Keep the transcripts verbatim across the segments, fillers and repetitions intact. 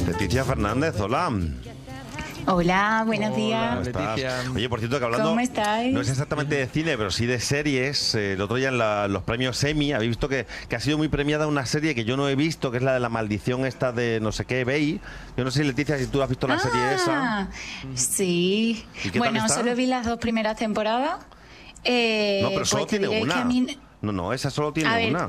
Leticia Fernández, hola. Hola, buenos Hola, días. ¿Cómo estás? Leticia. Oye, por cierto, que hablando... ¿Cómo estáis? No es exactamente de cine, pero sí de series. Eh, el otro día en la- los premios Emmy habéis visto que, que ha sido muy premiada una serie que yo no he visto, que es la de la maldición esta de no sé qué, Bey. Yo no sé, Leticia, si tú has visto la serie esa. Ah, sí. ¿Y qué tal Bueno, está? solo vi las dos primeras temporadas. Eh, No, pero pues solo te tiene diré que una. a mí- No, no, esa solo A tiene ver. una.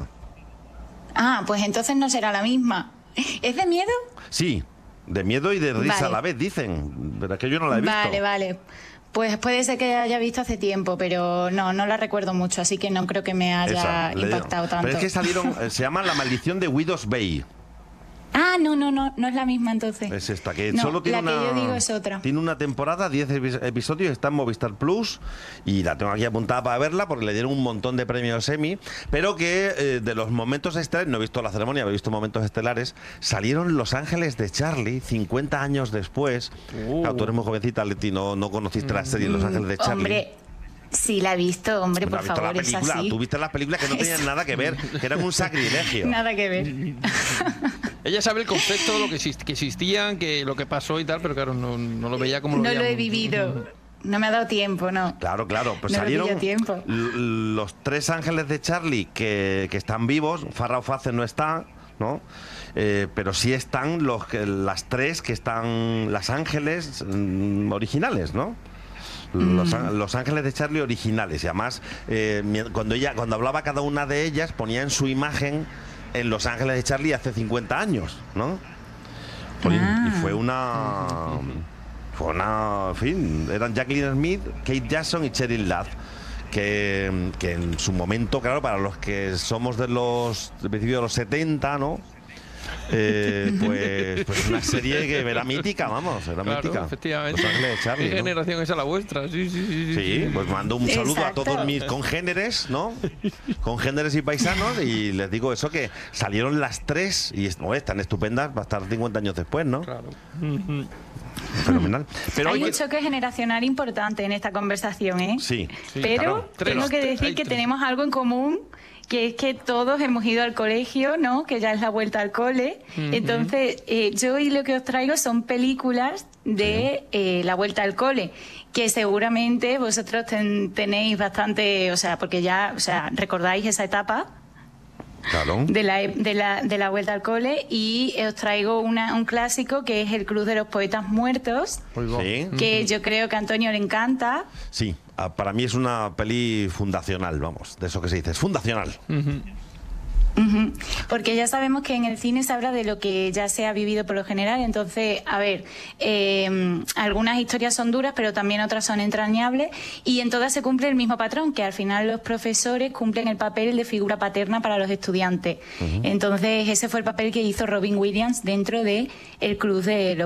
Ah, pues entonces no será la misma. ¿Es de miedo? Sí, de miedo y de risa Vale. a la vez, dicen. Pero es que yo no la he visto. Vale, vale. Pues puede ser que haya visto hace tiempo, pero no, no la recuerdo mucho, así que no creo que me haya Esa, le digo. impactado tanto. Pero es que salieron, eh, se llama La maldición de Widows Bay. Ah, no, no, no, no es la misma entonces. Es esta, que No, solo tiene la una... que yo digo es otra. Tiene una temporada, diez epi- episodios, está en Movistar Plus y la tengo aquí apuntada para verla porque le dieron un montón de premios Emmy, pero que eh, de los momentos estelares, no he visto la ceremonia, he visto momentos estelares, salieron Los Ángeles de Charlie, cincuenta años después. Uh. Claro, tú eres muy jovencita, Leti, no, no conociste la serie Los Ángeles de Charlie. Hombre, sí la he visto, hombre, Pero por has visto favor, la es película, así. tú viste las películas que no tenían nada que ver, que eran un sacrilegio. Nada que ver. Ella sabe el concepto de lo que, exist- que existían, que lo que pasó y tal, pero claro, no, no lo veía como lo No lo he veíamos. vivido. No me ha dado tiempo, no. Claro, claro, pues No me salieron pilla tiempo. l- los tres ángeles de Charlie que, que están vivos, Farrah Fawcett no está, ¿no? Eh, pero sí están los que, las tres que están, las ángeles mm, originales, ¿no? Los, án- los ángeles de Charlie originales. Y además, eh, mi- cuando ella, cuando hablaba cada una de ellas, ponía en su imagen en Los Ángeles de Charlie hace cincuenta años, ¿no? Jolín, Ah. y fue una... Fue una... En fin, eran Jacqueline Smith, Kate Jackson y Cheryl Ladd. Que, que en su momento, claro, para los que somos de los... de principio de los setenta, ¿no? Eh, pues, pues una serie que era mítica, vamos, era Claro, mítica. efectivamente. Los Ángeles de Charlie, ¿Qué ¿no? generación es la vuestra? Sí, sí, sí. sí, Sí, pues mando un saludo Exacto. a todos mis congéneres, ¿no? Congéneres y paisanos, y les digo eso, que salieron las tres y es- oh, están estupendas para estar cincuenta años después, ¿no? Claro. Fenomenal. Pero Hay hoy un choque generacional importante en esta conversación, ¿eh? Sí, Sí, Pero claro. Tres. tengo que Hay decir que tres. tenemos algo en común, que es que todos hemos ido al colegio, ¿no? Que ya es la vuelta al cole. Entonces, eh, yo hoy lo que os traigo son películas de eh, la vuelta al cole, que seguramente vosotros ten- tenéis bastante, o sea, porque ya, o sea, recordáis esa etapa Claro. de la, e- de la, de la vuelta al cole, y os traigo una, un clásico que es El Club de los Poetas Muertos, Sí, que yo creo que a Antonio le encanta. sí. Ah, para mí es una peli fundacional, vamos, de eso que se dice, es fundacional. Ujú. Porque ya sabemos que en el cine se habla de lo que ya se ha vivido por lo general. Entonces, a ver, eh, algunas historias son duras, pero también otras son entrañables, y en todas se cumple el mismo patrón, que al final los profesores cumplen el papel de figura paterna para los estudiantes. Entonces, ese fue el papel que hizo Robin Williams dentro de El Club de los